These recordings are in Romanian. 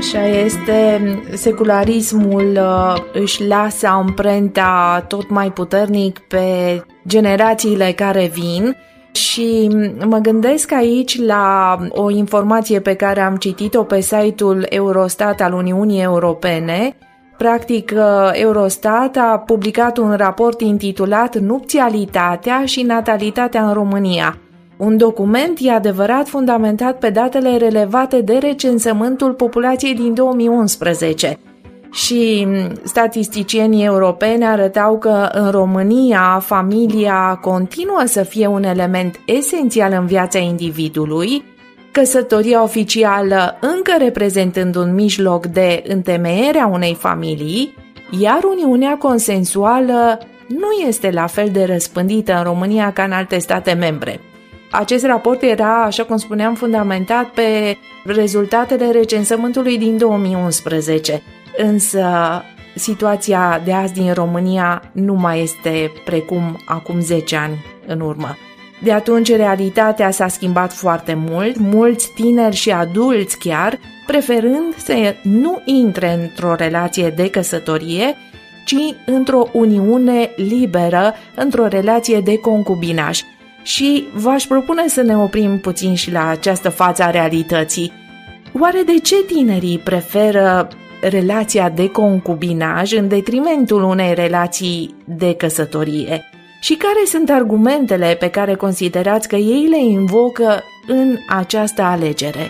Așa este, secularismul își lasă amprenta tot mai puternic pe generațiile care vin și mă gândesc aici la o informație pe care am citit-o pe site-ul Eurostat al Uniunii Europene. Practic, Eurostat a publicat un raport intitulat Nupțialitatea și natalitatea în România. Un document, e adevărat, fundamentat pe datele relevate de recensământul populației din 2011. Și statisticienii europeni arătau că în România familia continuă să fie un element esențial în viața individului, căsătoria oficială încă reprezentând un mijloc de întemeiere a unei familii, iar uniunea consensuală nu este la fel de răspândită în România ca în alte state membre. Acest raport era, așa cum spuneam, fundamentat pe rezultatele recensământului din 2011, însă situația de azi din România nu mai este precum acum 10 ani în urmă. De atunci realitatea s-a schimbat foarte mult, mulți tineri și adulți chiar, preferând să nu intre într-o relație de căsătorie, ci într-o uniune liberă, într-o relație de concubinaj. Și v-aș propune să ne oprim puțin și la această față a realității. Oare de ce tinerii preferă relația de concubinaj în detrimentul unei relații de căsătorie? Și care sunt argumentele pe care considerați că ei le invocă în această alegere?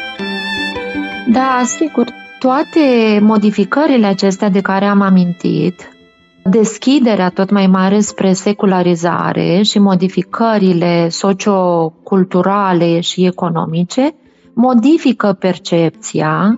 Da, sigur, toate modificările acestea de care am amintit, deschiderea tot mai mare spre secularizare și modificările socioculturale și economice modifică percepția.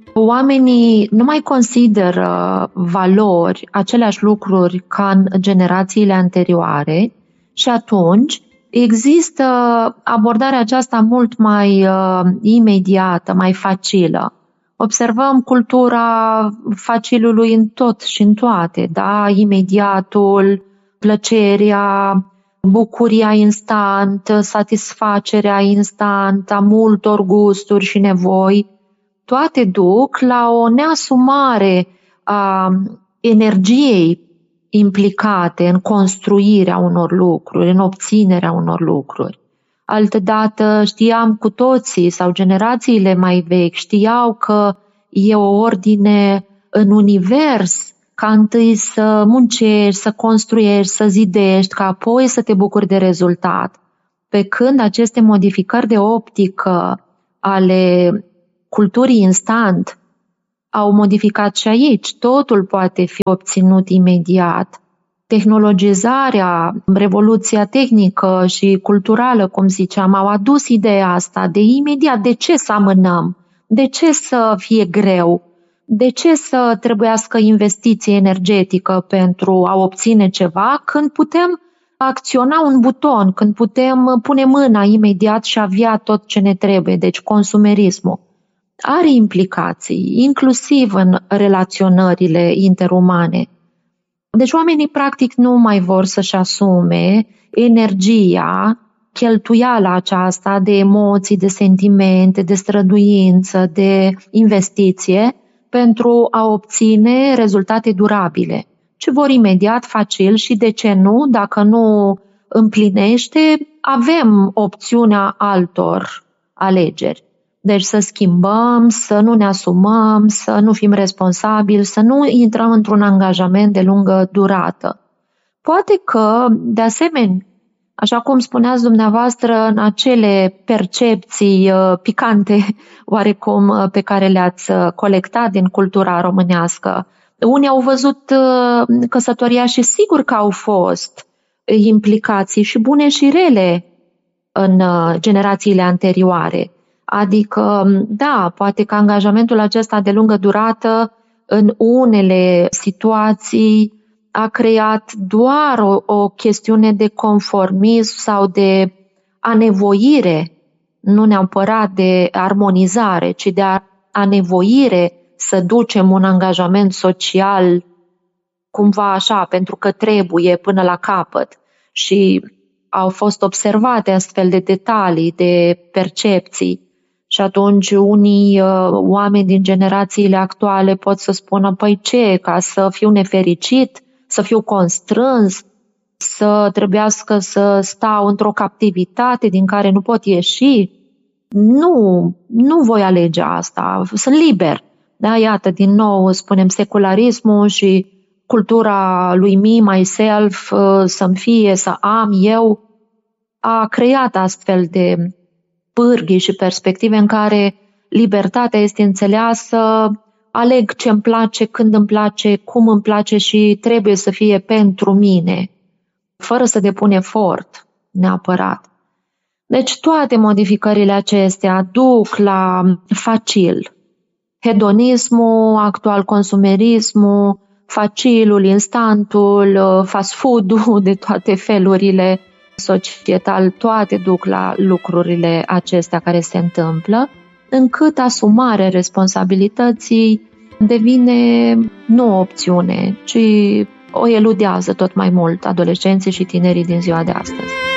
Oamenii nu mai consideră valori, aceleași lucruri ca în generațiile anterioare și atunci există abordarea aceasta mult mai imediată, mai facilă. Observăm cultura facilului în tot și în toate, da? Imediatul, plăcerea, bucuria instant, satisfacerea instant a multor gusturi și nevoi, toate duc la o neasumare a energiei implicate în construirea unor lucruri, în obținerea unor lucruri. Altădată știam cu toții sau generațiile mai vechi știau că e o ordine în univers ca întâi să muncești, să construiești, să zidești, ca apoi să te bucuri de rezultat. Pe când aceste modificări de optică ale culturii instant au modificat și aici, totul poate fi obținut imediat. Tehnologizarea, revoluția tehnică și culturală, cum ziceam, au adus ideea asta de imediat. De ce să amânăm? De ce să fie greu? De ce să trebuiască investiție energetică pentru a obține ceva când putem acționa un buton, când putem pune mâna imediat și avea tot ce ne trebuie? Deci consumerismul are implicații, inclusiv în relaționările interumane. Deci oamenii practic nu mai vor să-și asume energia, cheltuiala aceasta de emoții, de sentimente, de străduință, de investiție pentru a obține rezultate durabile. Ce vor imediat, facil și de ce nu, dacă nu împlinește, avem opțiunea altor alegeri. Deci să schimbăm, să nu ne asumăm, să nu fim responsabili, să nu intrăm într-un angajament de lungă durată. Poate că, de asemenea, așa cum spuneați dumneavoastră, în acele percepții picante oarecum pe care le-ați colectat din cultura românească, unii au văzut căsătoria și sigur că au fost implicații și bune și rele în generațiile anterioare. Adică, da, poate că angajamentul acesta de lungă durată în unele situații a creat doar o chestiune de conformism sau de anevoire, nu neapărat de armonizare, ci de anevoire să ducem un angajament social cumva așa, pentru că trebuie până la capăt. Și au fost observate astfel de detalii, de percepții. Și atunci unii oameni din generațiile actuale pot să spună, păi ce, ca să fiu nefericit, să fiu constrâns, să trebuiască să stau într-o captivitate din care nu pot ieși. Nu voi alege asta, sunt liber. Da, iată, din nou spunem secularismul și cultura lui me, myself, să-mi fie, să am eu, a creat astfel de pârghii și perspective în care libertatea este înțeleasă, aleg ce îmi place, când îmi place, cum îmi place și trebuie să fie pentru mine, fără să depun efort neapărat. Deci toate modificările acestea duc la facil. Hedonismul, actual consumerismul, facilul, instantul, fast food-ul de toate felurile societal, toate duc la lucrurile acestea care se întâmplă, încât asumarea responsabilității devine nu o opțiune, ci o eludează tot mai mult adolescenții și tinerii din ziua de astăzi.